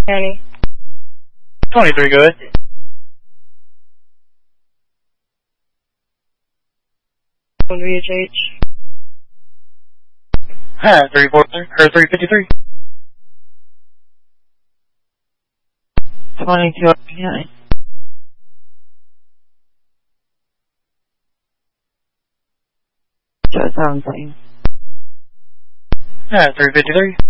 County. 23, go ahead. VHH. 353. 22 RPI. Show 17. 353.